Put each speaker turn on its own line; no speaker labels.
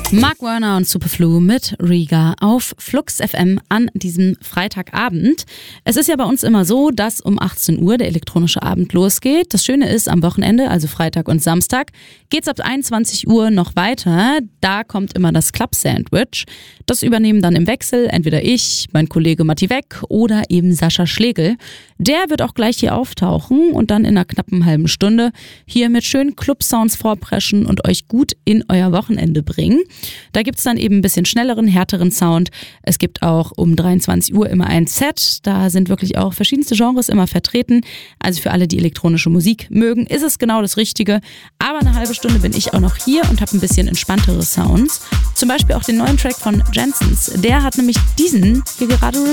Mark Werner und Superflu mit Riga auf Flux FM an diesem Freitagabend. Es ist ja bei uns immer so, dass um 18 Uhr der elektronische Abend losgeht. Das Schöne ist, am Wochenende, also Freitag und Samstag, geht's ab 21 Uhr noch weiter. Da kommt immer das Club Sandwich. Das übernehmen dann im Wechsel entweder ich, mein Kollege Matti Weck oder eben Sascha Schlegel. Der wird auch gleich hier auftauchen und dann in einer knappen halben Stunde hier mit schönen Club-Sounds vorpreschen und euch gut in euer Wochenende bringen. Da gibt's dann eben ein bisschen schnelleren, härteren Sound. Es gibt auch um 23 Uhr immer ein Set. Da sind wirklich auch verschiedenste Genres immer vertreten. Also für alle, die elektronische Musik mögen, ist es genau das Richtige. Aber eine halbe Stunde bin ich auch noch hier und habe ein bisschen entspanntere Sounds. Zum Beispiel auch den neuen Track von Jensens. Der hat nämlich diesen hier gerade